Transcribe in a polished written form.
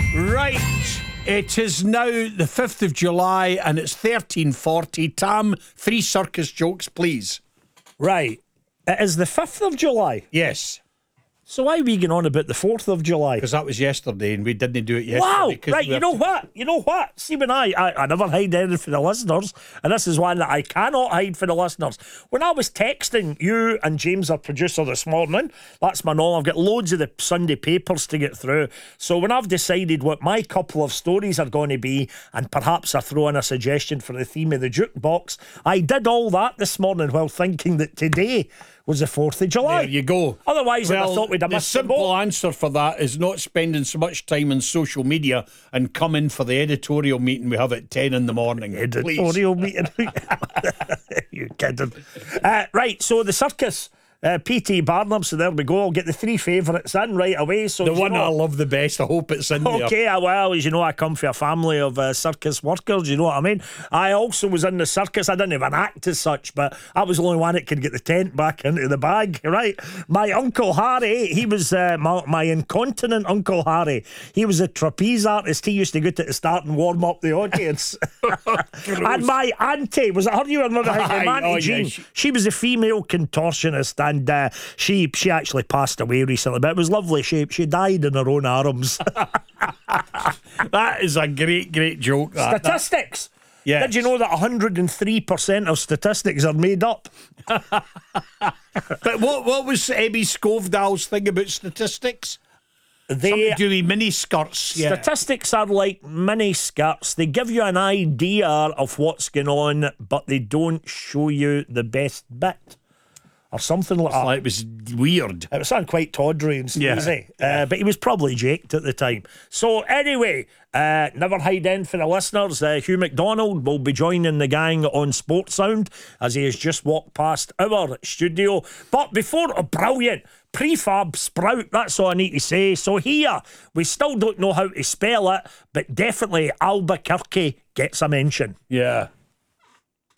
Right. It is now the 5th of July and it's 13:40. Tam, 3 circus jokes, please. Right. It is the 5th of July. Yes. So why are we going on about the 4th of July? Because that was yesterday and we didn't do it yesterday. Wow, 'cause right, we you know what? See, when I never hide anything for the listeners, and this is one that I cannot hide for the listeners. When I was texting you and James, our producer, this morning, that's my norm, I've got loads of the Sunday papers to get through. So when I've decided what my couple of stories are going to be, and perhaps I throw in a suggestion for the theme of the jukebox, I did all that this morning while thinking that today was the 4th of July. There you go. Otherwise, I thought we'd have the missed the simple boat. answer for that is not spending so much time on social media and come in for the editorial meeting we have at 10 in the morning. Editorial meeting. You kidding? Right, so the circus. P.T. Barnum, so there we go. I'll get the 3 favourites in right away. So The one I love the best, I hope it's in there. Okay, well, as you know, I come from a family of circus workers, you know what I mean? I also was in the circus. I didn't have an act as such, but I was the only one that could get the tent back into the bag, right? My Uncle Harry, he was my incontinent Uncle Harry. He was a trapeze artist. He used to go to the start and warm up the audience. And my auntie, was it her you were not Auntie Jean? Yeah, she was a female contortionist, and she actually passed away recently, but it was lovely. She died in her own arms. That is a great joke. Statistics. Yes. Did you know that 103% of statistics are made up? But what was Ebby Scovedale's thing about statistics? They Something to do with mini skirts. Yeah. Statistics are like mini skirts. They give you an idea of what's going on, but they don't show you the best bit. Or something like that. It was weird. It was something quite tawdry and sleazy. But he was probably jaked at the time. So anyway, never hide in for the listeners. Hugh McDonald will be joining the gang on Sports Sound as he has just walked past our studio. But before, brilliant. Prefab Sprout, that's all I need to say. So here, we still don't know how to spell it, but definitely Albuquerque gets a mention. Yeah.